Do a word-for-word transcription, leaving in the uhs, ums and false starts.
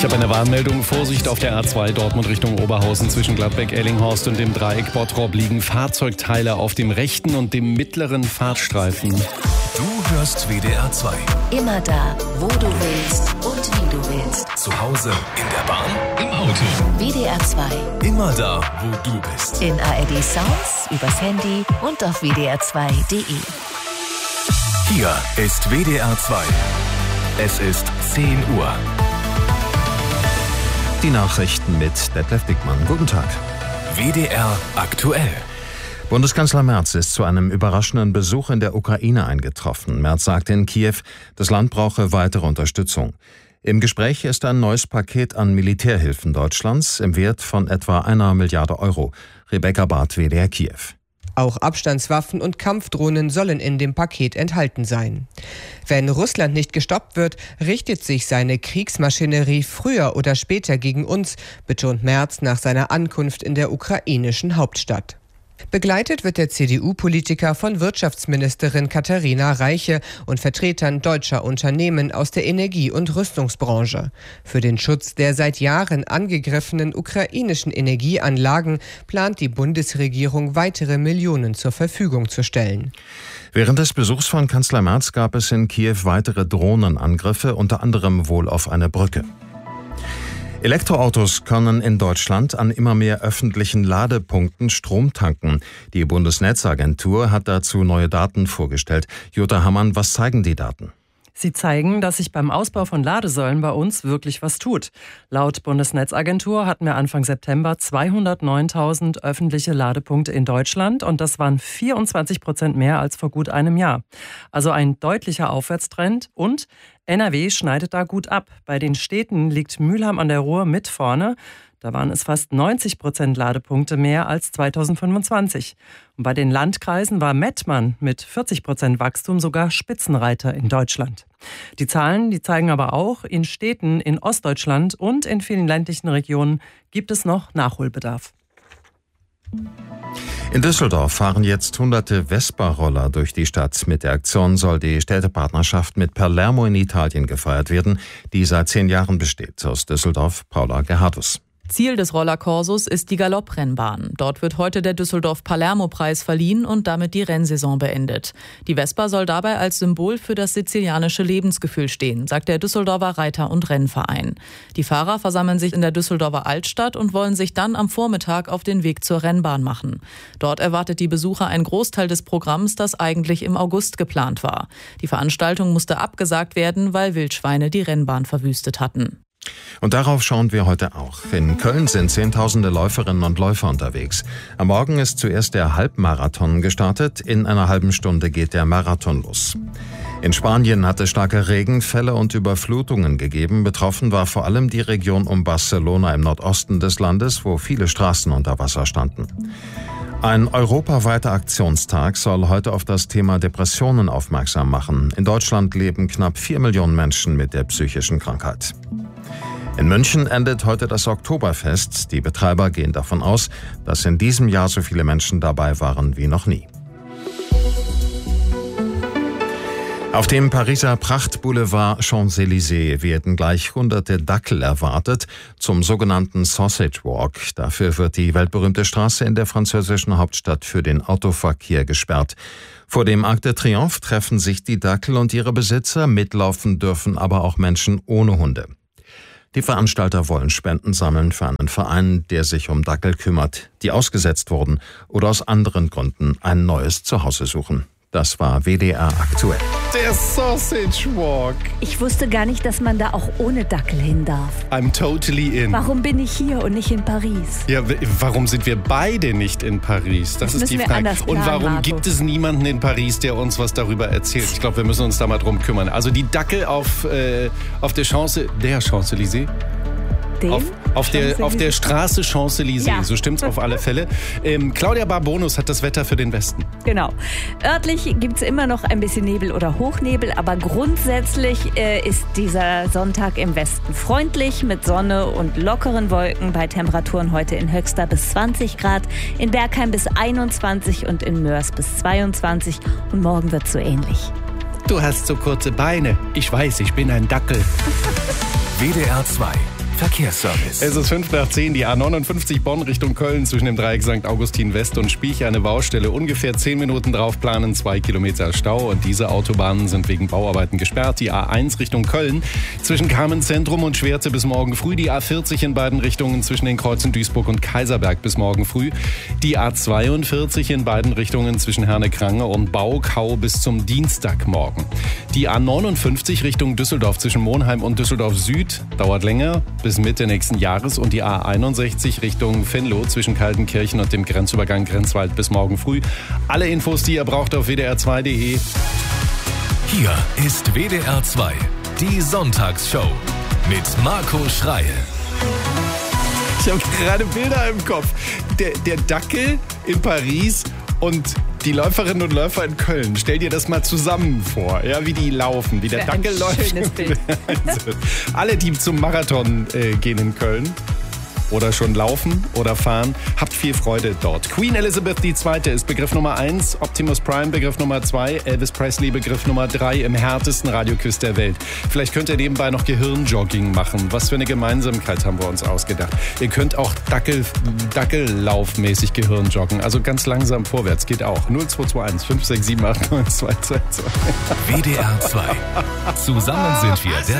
Ich habe eine Warnmeldung. Vorsicht auf der A zwei Dortmund Richtung Oberhausen. Zwischen Gladbeck-Ellinghorst und dem Dreieck Bottrop liegen Fahrzeugteile auf dem rechten und dem mittleren Fahrtstreifen. Du hörst W D R zwei. Immer da, wo du willst und wie du willst. Zu Hause, in der Bahn, im Auto. W D R zwei. Immer da, wo du bist. In A R D Sounds, übers Handy und auf W D R zwei Punkt de. Hier ist W D R zwei. Es ist zehn Uhr. Die Nachrichten mit Detlef Dickmann. Guten Tag. W D R aktuell. Bundeskanzler Merz ist zu einem überraschenden Besuch in der Ukraine eingetroffen. Merz sagte in Kiew, das Land brauche weitere Unterstützung. Im Gespräch ist ein neues Paket an Militärhilfen Deutschlands im Wert von etwa einer Milliarde Euro. Rebecca Barth, W D R Kiew. Auch Abstandswaffen und Kampfdrohnen sollen in dem Paket enthalten sein. Wenn Russland nicht gestoppt wird, richtet sich seine Kriegsmaschinerie früher oder später gegen uns, betont Merz nach seiner Ankunft in der ukrainischen Hauptstadt. Begleitet wird der C D U-Politiker von Wirtschaftsministerin Katharina Reiche und Vertretern deutscher Unternehmen aus der Energie- und Rüstungsbranche. Für den Schutz der seit Jahren angegriffenen ukrainischen Energieanlagen plant die Bundesregierung weitere Millionen zur Verfügung zu stellen. Während des Besuchs von Kanzler Merz gab es in Kiew weitere Drohnenangriffe, unter anderem wohl auf eine Brücke. Elektroautos können in Deutschland an immer mehr öffentlichen Ladepunkten Strom tanken. Die Bundesnetzagentur hat dazu neue Daten vorgestellt. Jutta Hammann, was zeigen die Daten? Sie zeigen, dass sich beim Ausbau von Ladesäulen bei uns wirklich was tut. Laut Bundesnetzagentur hatten wir Anfang September zweihundertneuntausend öffentliche Ladepunkte in Deutschland und das waren vierundzwanzig Prozent mehr als vor gut einem Jahr. Also ein deutlicher Aufwärtstrend und N R W schneidet da gut ab. Bei den Städten liegt Mülheim an der Ruhr mit vorne. Da waren es fast neunzig Prozent Ladepunkte mehr als zweitausendfünfundzwanzig. Und bei den Landkreisen war Mettmann mit vierzig Prozent Wachstum sogar Spitzenreiter in Deutschland. Die Zahlen, die zeigen aber auch, in Städten in Ostdeutschland und in vielen ländlichen Regionen gibt es noch Nachholbedarf. In Düsseldorf fahren jetzt hunderte Vespa-Roller durch die Stadt. Mit der Aktion soll die Städtepartnerschaft mit Palermo in Italien gefeiert werden, die seit zehn Jahren besteht. Aus Düsseldorf, Paula Gerhardus. Ziel des Rollerkorsos ist die Galopprennbahn. Dort wird heute der Düsseldorf-Palermo-Preis verliehen und damit die Rennsaison beendet. Die Vespa soll dabei als Symbol für das sizilianische Lebensgefühl stehen, sagt der Düsseldorfer Reiter- und Rennverein. Die Fahrer versammeln sich in der Düsseldorfer Altstadt und wollen sich dann am Vormittag auf den Weg zur Rennbahn machen. Dort erwartet die Besucher ein Großteil des Programms, das eigentlich im August geplant war. Die Veranstaltung musste abgesagt werden, weil Wildschweine die Rennbahn verwüstet hatten. Und darauf schauen wir heute auch. In Köln sind Zehntausende Läuferinnen und Läufer unterwegs. Am Morgen ist zuerst der Halbmarathon gestartet. In einer halben Stunde geht der Marathon los. In Spanien hat es starke Regenfälle und Überflutungen gegeben. Betroffen war vor allem die Region um Barcelona im Nordosten des Landes, wo viele Straßen unter Wasser standen. Ein europaweiter Aktionstag soll heute auf das Thema Depressionen aufmerksam machen. In Deutschland leben knapp vier Millionen Menschen mit der psychischen Krankheit. In München endet heute das Oktoberfest. Die Betreiber gehen davon aus, dass in diesem Jahr so viele Menschen dabei waren wie noch nie. Auf dem Pariser Prachtboulevard Champs-Élysées werden gleich hunderte Dackel erwartet zum sogenannten Sausage Walk. Dafür wird die weltberühmte Straße in der französischen Hauptstadt für den Autoverkehr gesperrt. Vor dem Arc de Triomphe treffen sich die Dackel und ihre Besitzer. Mitlaufen dürfen aber auch Menschen ohne Hunde. Die Veranstalter wollen Spenden sammeln für einen Verein, der sich um Dackel kümmert, die ausgesetzt wurden oder aus anderen Gründen ein neues Zuhause suchen. Das war W D R aktuell. Der Sausage Walk. Ich wusste gar nicht, dass man da auch ohne Dackel hin darf. I'm totally in. Warum bin ich hier und nicht in Paris? Ja, w- warum sind wir beide nicht in Paris? Das, Das ist die müssen wir Frage. anders Und planen, warum Marco. gibt es niemanden in Paris, der uns was darüber erzählt? Ich glaube, wir müssen uns da mal drum kümmern. Also die Dackel auf, äh, auf der Chance, der Champs-Élysées. Den? Auf, auf, der, auf der Straße Champs-Élysées, Ja. so stimmt's auf alle Fälle. Ähm, Claudia Barbonus hat das Wetter für den Westen. Genau. Örtlich gibt es immer noch ein bisschen Nebel oder Hochnebel, aber grundsätzlich äh, ist dieser Sonntag im Westen freundlich mit Sonne und lockeren Wolken bei Temperaturen heute in Höxter bis zwanzig Grad, in Bergheim bis einundzwanzig und in Mörs bis zweiundzwanzig und morgen wird es so ähnlich. Du hast so kurze Beine. Ich weiß, ich bin ein Dackel. W D R zwei. Verkehrsservice. Es ist fünf nach zehn, die A neunundfünfzig Bonn Richtung Köln zwischen dem Dreieck Sankt Augustin West und Spiech eine Baustelle. Ungefähr zehn Minuten drauf planen, zwei Kilometer Stau und diese Autobahnen sind wegen Bauarbeiten gesperrt. Die A eins Richtung Köln zwischen Kamenz-Zentrum und Schwerte bis morgen früh. Die A vierzig in beiden Richtungen zwischen den Kreuzen Duisburg und Kaiserberg bis morgen früh. Die A zweiundvierzig in beiden Richtungen zwischen Herne-Krange und Baukau bis zum Dienstagmorgen. Die A neunundfünfzig Richtung Düsseldorf zwischen Monheim und Düsseldorf Süd dauert länger bis Mitte nächsten Jahres und die A einundsechzig Richtung Venlo zwischen Kaltenkirchen und dem Grenzübergang Grenzwald bis morgen früh. Alle Infos, die ihr braucht, auf w d r zwei punkt d e. Hier ist W D R zwei, die Sonntagsshow mit Marco Schreil. Ich habe gerade Bilder im Kopf. Der, der Dackel in Paris und die Läuferinnen und Läufer in Köln. Stell dir das mal zusammen vor, ja, wie die laufen, wie der Dackel läuft. Schönes Bild. Also, alle, die zum Marathon äh, gehen in Köln oder schon laufen oder fahren, habt viel Freude dort. Queen Elizabeth die Zweite ist Begriff Nummer eins, Optimus Prime Begriff Nummer zwei, Elvis Presley Begriff Nummer drei im härtesten Radioquiz der Welt. Vielleicht könnt ihr nebenbei noch Gehirnjogging machen. Was für eine Gemeinsamkeit haben wir uns ausgedacht. Ihr könnt auch Dackel, Dackellaufmäßig Gehirnjoggen, also ganz langsam vorwärts, geht auch. null zwei zwei eins fünf sechs sieben acht neun zwei zwei zwei. W D R zwei. Zusammen sind wir der